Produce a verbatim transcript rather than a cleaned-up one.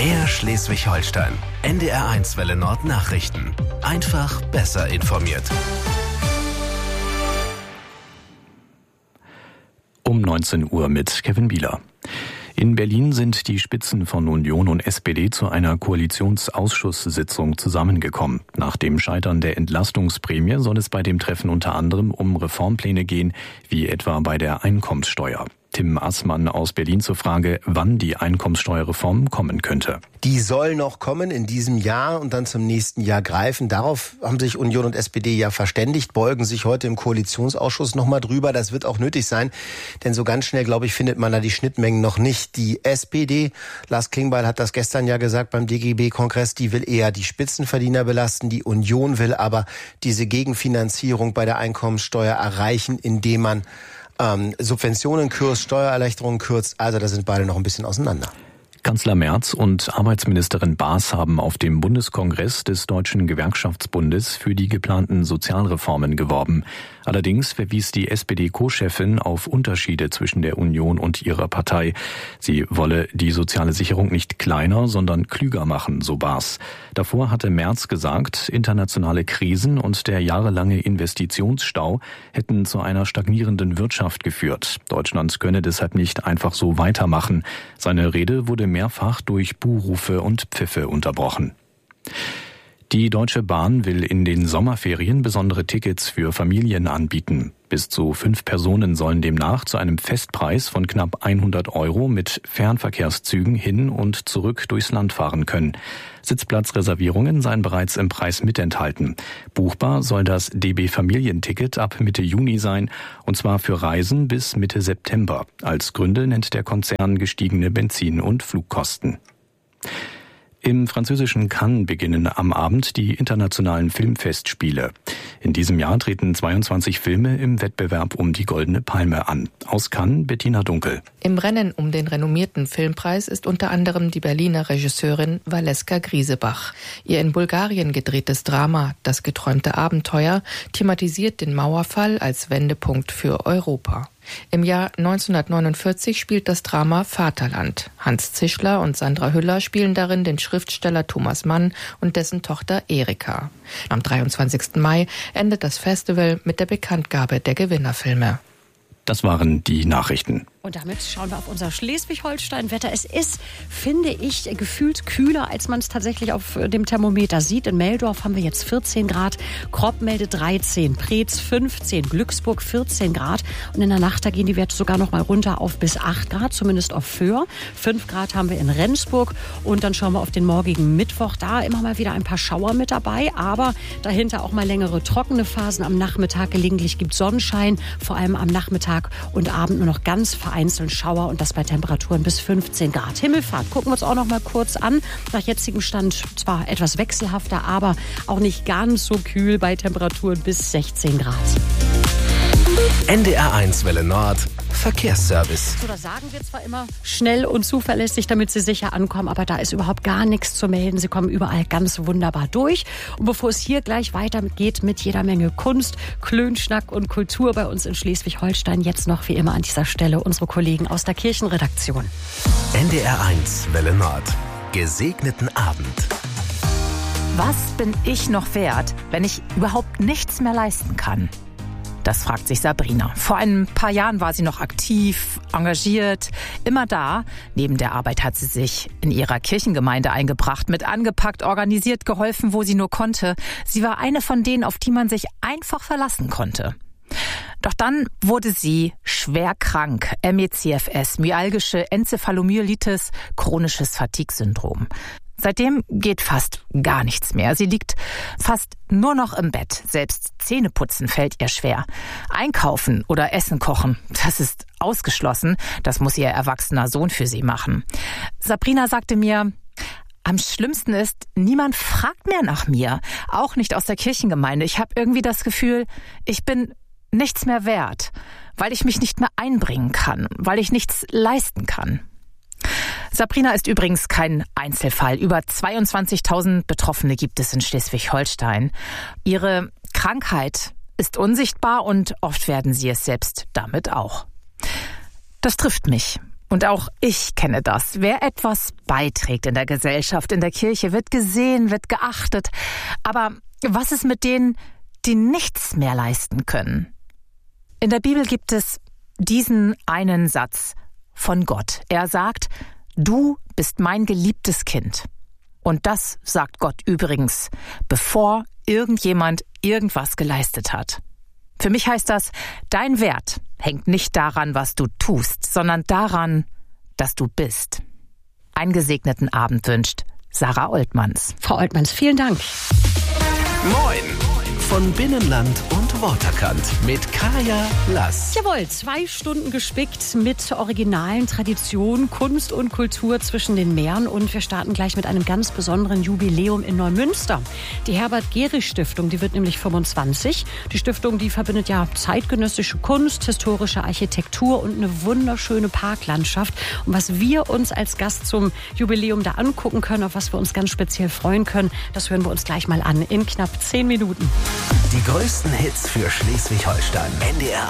Mehr Schleswig-Holstein. N D R eins Welle Nord Nachrichten. Einfach besser informiert. Um neunzehn Uhr mit Kevin Bieler. In Berlin sind die Spitzen von Union und S P D zu einer Koalitionsausschusssitzung zusammengekommen. Nach dem Scheitern der Entlastungsprämie soll es bei dem Treffen unter anderem um Reformpläne gehen, wie etwa bei der Einkommenssteuer. Tim Assmann aus Berlin zur Frage, wann die Einkommenssteuerreform kommen könnte. Die soll noch kommen in diesem Jahr und dann zum nächsten Jahr greifen. Darauf haben sich Union und S P D ja verständigt, beugen sich heute im Koalitionsausschuss nochmal drüber. Das wird auch nötig sein, denn so ganz schnell, glaube ich, findet man da die Schnittmengen noch nicht. Die S P D, Lars Klingbeil hat das gestern ja gesagt beim D G B-Kongress, die will eher die Spitzenverdiener belasten. Die Union will aber diese Gegenfinanzierung bei der Einkommenssteuer erreichen, indem man Ähm, Subventionen kürzt, Steuererleichterungen kürzt, also da sind beide noch ein bisschen auseinander. Kanzler Merz und Arbeitsministerin Baas haben auf dem Bundeskongress des Deutschen Gewerkschaftsbundes für die geplanten Sozialreformen geworben. Allerdings verwies die S P D-Co-Chefin auf Unterschiede zwischen der Union und ihrer Partei. Sie wolle die soziale Sicherung nicht kleiner, sondern klüger machen, so Baas. Davor hatte Merz gesagt, internationale Krisen und der jahrelange Investitionsstau hätten zu einer stagnierenden Wirtschaft geführt. Deutschland könne deshalb nicht einfach so weitermachen. Seine Rede wurde mehrfach durch Buhrufe und Pfiffe unterbrochen. Die Deutsche Bahn will in den Sommerferien besondere Tickets für Familien anbieten. Bis zu fünf Personen sollen demnach zu einem Festpreis von knapp hundert Euro mit Fernverkehrszügen hin und zurück durchs Land fahren können. Sitzplatzreservierungen seien bereits im Preis mitenthalten. Buchbar soll das D B Familienticket ab Mitte Juni sein, und zwar für Reisen bis Mitte September. Als Gründe nennt der Konzern gestiegene Benzin- und Flugkosten. Im französischen Cannes beginnen am Abend die internationalen Filmfestspiele. In diesem Jahr treten zweiundzwanzig Filme im Wettbewerb um die Goldene Palme an. Aus Cannes, Bettina Dunkel. Im Rennen um den renommierten Filmpreis ist unter anderem die Berliner Regisseurin Valeska Griesebach. Ihr in Bulgarien gedrehtes Drama »Das geträumte Abenteuer« thematisiert den Mauerfall als Wendepunkt für Europa. Im Jahr neunzehnhundertneunundvierzig spielt das Drama Vaterland. Hans Zischler und Sandra Hüller spielen darin den Schriftsteller Thomas Mann und dessen Tochter Erika. Am dreiundzwanzigsten Mai endet das Festival mit der Bekanntgabe der Gewinnerfilme. Das waren die Nachrichten. Und damit schauen wir auf unser Schleswig-Holstein-Wetter. Es ist, finde ich, gefühlt kühler, als man es tatsächlich auf dem Thermometer sieht. In Meldorf haben wir jetzt vierzehn Grad, Kropp meldet dreizehn, Preetz fünfzehn, Glücksburg vierzehn Grad. Und in der Nacht, da gehen die Werte sogar noch mal runter auf bis acht Grad, zumindest auf Föhr. fünf Grad haben wir in Rendsburg. Und dann schauen wir auf den morgigen Mittwoch. Da immer mal wieder ein paar Schauer mit dabei, aber dahinter auch mal längere trockene Phasen. Am Nachmittag gelegentlich gibt Sonnenschein, vor allem am Nachmittag und Abend nur noch ganz vereinzelt Schauer und das bei Temperaturen bis fünfzehn Grad. Himmelfahrt gucken wir uns auch noch mal kurz an. Nach jetzigem Stand zwar etwas wechselhafter, aber auch nicht ganz so kühl bei Temperaturen bis sechzehn Grad. N D R eins Welle Nord Verkehrsservice. So, das sagen wir zwar immer schnell und zuverlässig, damit Sie sicher ankommen, aber da ist überhaupt gar nichts zu melden. Sie kommen überall ganz wunderbar durch. Und bevor es hier gleich weitergeht mit jeder Menge Kunst, Klönschnack und Kultur bei uns in Schleswig-Holstein, jetzt noch wie immer an dieser Stelle unsere Kollegen aus der Kirchenredaktion. N D R eins Welle Nord. Gesegneten Abend. Was bin ich noch wert, wenn ich überhaupt nichts mehr leisten kann? Das fragt sich Sabrina. Vor ein paar Jahren war sie noch aktiv, engagiert, immer da. Neben der Arbeit hat sie sich in ihrer Kirchengemeinde eingebracht, mit angepackt, organisiert, geholfen, wo sie nur konnte. Sie war eine von denen, auf die man sich einfach verlassen konnte. Doch dann wurde sie schwer krank. M E C F S, myalgische Enzephalomyelitis, chronisches Fatigue-Syndrom. Seitdem geht fast gar nichts mehr. Sie liegt fast nur noch im Bett. Selbst Zähneputzen fällt ihr schwer. Einkaufen oder Essen kochen, das ist ausgeschlossen. Das muss ihr erwachsener Sohn für sie machen. Sabrina sagte mir, am schlimmsten ist, niemand fragt mehr nach mir. Auch nicht aus der Kirchengemeinde. Ich habe irgendwie das Gefühl, ich bin nichts mehr wert, weil ich mich nicht mehr einbringen kann, weil ich nichts leisten kann. Sabrina ist übrigens kein Einzelfall. Über zweiundzwanzigtausend Betroffene gibt es in Schleswig-Holstein. Ihre Krankheit ist unsichtbar und oft werden sie es selbst damit auch. Das trifft mich. Und auch ich kenne das. Wer etwas beiträgt in der Gesellschaft, in der Kirche, wird gesehen, wird geachtet. Aber was ist mit denen, die nichts mehr leisten können? In der Bibel gibt es diesen einen Satz von Gott. Er sagt, du bist mein geliebtes Kind. Und das sagt Gott übrigens, bevor irgendjemand irgendwas geleistet hat. Für mich heißt das, dein Wert hängt nicht daran, was du tust, sondern daran, dass du bist. Einen gesegneten Abend wünscht Sarah Oltmanns. Frau Oltmanns, vielen Dank. Moin! Von Binnenland und Waterkant mit Kaya Lass. Jawohl, zwei Stunden gespickt mit originalen Traditionen, Kunst und Kultur zwischen den Meeren. Und wir starten gleich mit einem ganz besonderen Jubiläum in Neumünster. Die Herbert-Gehrig-Stiftung, die wird nämlich fünfundzwanzig. Die Stiftung, die verbindet ja zeitgenössische Kunst, historische Architektur und eine wunderschöne Parklandschaft. Und was wir uns als Gast zum Jubiläum da angucken können, auf was wir uns ganz speziell freuen können, das hören wir uns gleich mal an in knapp zehn Minuten. Die größten Hits für Schleswig-Holstein. N D R